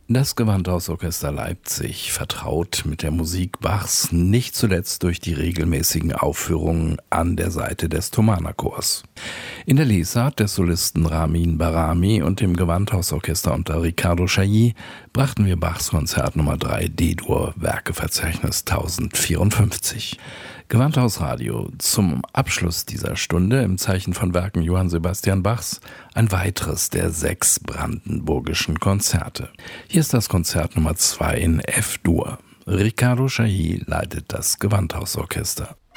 Das Gewandhausorchester Leipzig vertraut mit der Musik Bachs, nicht zuletzt durch die regelmäßigen Aufführungen an der Seite des Thomanerchors. In der Lesart des Solisten Ramin Barami und dem Gewandhausorchester unter Riccardo Chailly brachten wir Bachs Konzert Nummer 3 D-Dur, Werkeverzeichnis 1054. Gewandhausradio zum Abschluss dieser Stunde im Zeichen von Werken Johann Sebastian Bachs ein weiteres der 6 brandenburgischen Konzerte. Hier ist das Konzert Nummer 2 in F-Dur. Riccardo Chailly leitet das Gewandhausorchester.